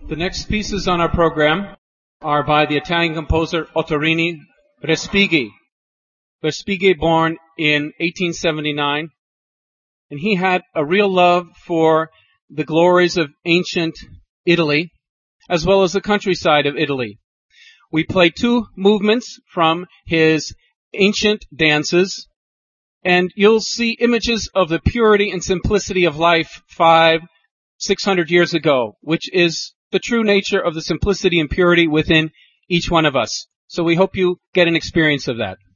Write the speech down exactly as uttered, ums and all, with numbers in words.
The next pieces on our program are by the Italian composer Ottorino Respighi. Respighi, born in eighteen seventy-nine, and he had a real love for the glories of ancient Italy, as well as the countryside of Italy. We play two movements from his ancient dances, and you'll see images of the purity and simplicity of life five, six hundred years ago, which is the true nature of the simplicity and purity within each one of us. So we hope you get an experience of that.